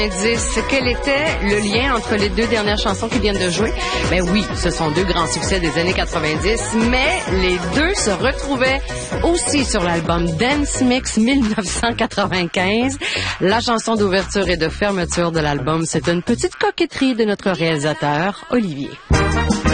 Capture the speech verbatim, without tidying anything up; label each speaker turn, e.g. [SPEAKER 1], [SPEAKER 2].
[SPEAKER 1] Indice, quel était le lien entre les deux dernières chansons qui viennent de jouer? Ben oui, ce sont deux grands succès des années quatre-vingt-dix, mais les deux se retrouvaient aussi sur l'album Dance Mix dix-neuf cent quatre-vingt-quinze. La chanson d'ouverture et de fermeture de l'album, c'est une petite coquetterie de notre réalisateur, Olivier.